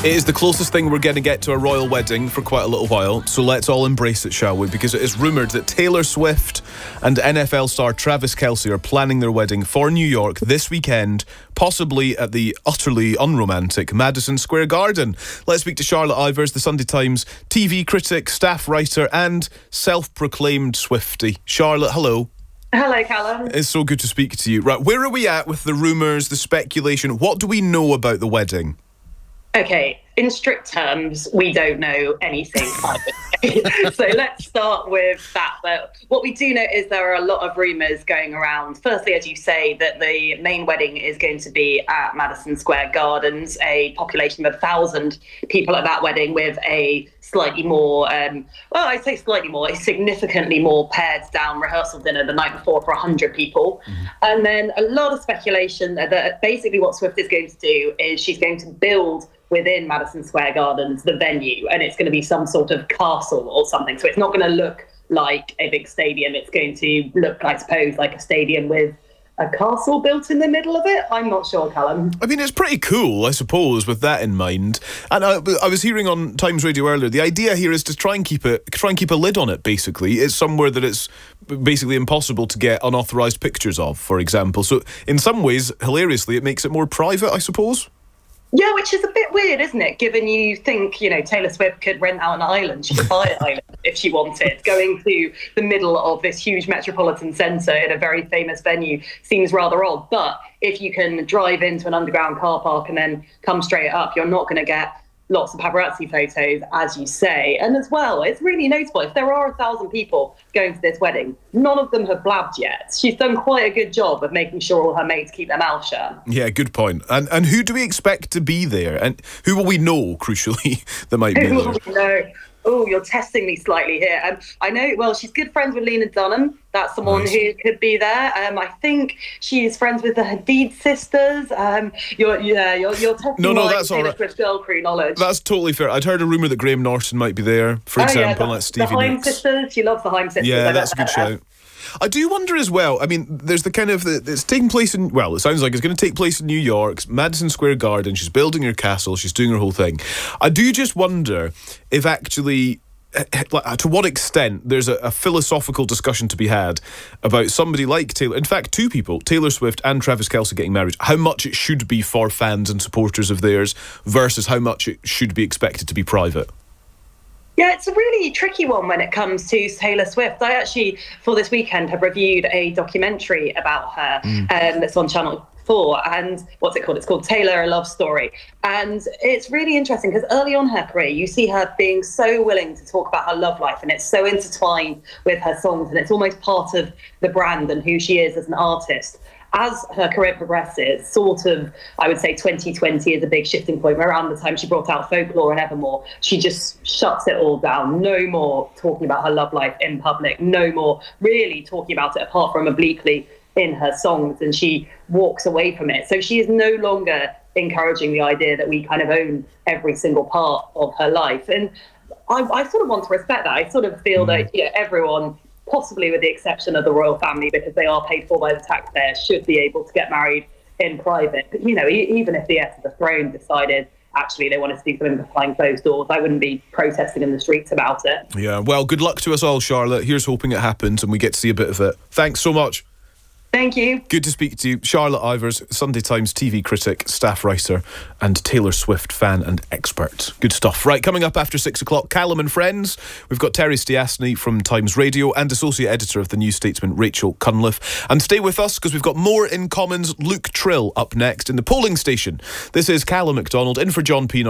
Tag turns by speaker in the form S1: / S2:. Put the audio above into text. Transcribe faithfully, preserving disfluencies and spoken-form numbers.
S1: It is the closest thing we're going to get to a royal wedding for quite a little while, so let's all embrace it, shall we? Because it is rumoured that Taylor Swift and N F L star Travis Kelce are planning their wedding for New York this weekend, possibly at the utterly unromantic Madison Square Garden. Let's speak to Charlotte Ivers, the Sunday Times T V critic, staff writer and self-proclaimed Swiftie. Charlotte, hello.
S2: Hello, Callum.
S1: It's so good to speak to you. Right, where are we at with the rumours, the speculation? What do we know about the wedding?
S2: Okay, in strict terms, we don't know anything. So let's start with that. But what we do know is there are a lot of rumours going around. Firstly, as you say, that the main wedding is going to be at Madison Square Gardens, a population of a thousand people at that wedding, with a slightly more, um, well, I say slightly more, a significantly more pared down rehearsal dinner the night before for one hundred people. Mm-hmm. And then a lot of speculation that basically what Swift is going to do is she's going to build within Madison Square Gardens, the venue, and it's going to be some sort of castle or something. So it's not going to look like a big stadium. It's going to look, I suppose, like a stadium with a castle built in the middle of it. I'm not sure, Callum.
S1: I mean, it's pretty cool, I suppose, with that in mind. And I, I was hearing on Times Radio earlier, the idea here is to try and keep it, try and keep a lid on it, basically. It's somewhere that it's basically impossible to get unauthorised pictures of, for example. So in some ways, hilariously, it makes it more private, I suppose.
S2: Yeah, which is a bit weird, isn't it? Given you think, you know, Taylor Swift could rent out an island, she could buy an island if she wanted. Going to the middle of this huge metropolitan centre in a very famous venue seems rather odd. But if you can drive into an underground car park and then come straight up, you're not going to get lots of paparazzi photos, as you say. And as well, it's really notable. If there are a thousand people going to this wedding, none of them have blabbed yet. She's done quite a good job of making sure all her mates keep their mouth shut.
S1: Yeah, good point. And and who do we expect to be there? And who will we know, crucially, that might be there?
S2: Who will we know? Oh, you're testing me slightly here. Um, I know, well, she's good friends with Lena Dunham. That's someone nice. Who could be there. Um, I think she is friends with the Hadid sisters. Um, you're, yeah, you're, you're testing
S1: no, no,
S2: my
S1: that's all right.
S2: Swift girl crew knowledge.
S1: That's totally fair. I'd heard a rumour that Graham Norton might be there, for
S2: oh,
S1: example.
S2: Yeah, the,
S1: like Stevie
S2: the Haim
S1: Nicks.
S2: sisters. She loves the Haim sisters.
S1: Yeah, that's a good shout. I do wonder as well, I mean, there's the kind of, it's taking place in, well, it sounds like it's going to take place in New York, Madison Square Garden. She's building her castle, she's doing her whole thing. I do just wonder if actually, to what extent there's a, a philosophical discussion to be had about somebody like Taylor, in fact two people, Taylor Swift and Travis Kelce, getting married, how much it should be for fans and supporters of theirs versus how much it should be expected to be private.
S2: Yeah, it's a really tricky one when it comes to Taylor Swift. I actually, for this weekend, have reviewed a documentary about her mm. um, that's on Channel four, and what's it called? It's called Taylor, A Love Story. And it's really interesting because early on in her career, you see her being so willing to talk about her love life, and it's so intertwined with her songs, and it's almost part of the brand and who she is as an artist. As her career progresses, sort of, I would say twenty twenty is a big shifting point, where around the time she brought out Folklore and Evermore, she just shuts it all down. No more talking about her love life in public, no more really talking about it apart from obliquely in her songs, and she walks away from it. So she is no longer encouraging the idea that we kind of own every single part of her life. And I, I sort of want to respect that. I sort of feel mm. that yeah, everyone, possibly with the exception of the royal family, because they are paid for by the taxpayer, should be able to get married in private. But, you know, even if the heir to the throne decided actually they wanted to do something behind closed doors, I wouldn't be protesting in the streets about it.
S1: Yeah, well, good luck to us all, Charlotte. Here's hoping it happens and we get to see a bit of it. Thanks so much.
S2: Thank you.
S1: Good to speak to you. Charlotte Ivers, Sunday Times T V critic, staff writer and Taylor Swift fan and expert. Good stuff. Right, coming up after six o'clock, Callum and Friends. We've got Terry Stiasny from Times Radio and Associate Editor of the New Statesman, Rachel Cunliffe. And stay with us because we've got more in Commons. Luke Trill up next in the polling station. This is Callum MacDonald in for John Pienaar.